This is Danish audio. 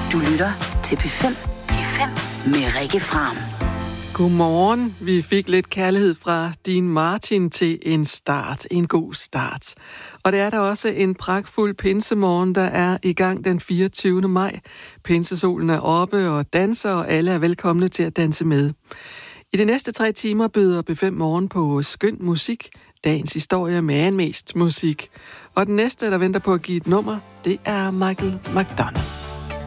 Du lytter til P5. P5 med Rikke Fram. Godmorgen. Vi fik lidt kærlighed fra din Martin til en god start. Og det er der også en pragtfuld pinsemorgen, der er i gang den 24. maj. Pinsesolen er oppe og danser, og alle er velkomne til at danse med. I de næste 3 timer byder B5 Morgen på skøn musik, dagens historie med mest musik. Og den næste, der venter på at give et nummer, det er Michael McDonald.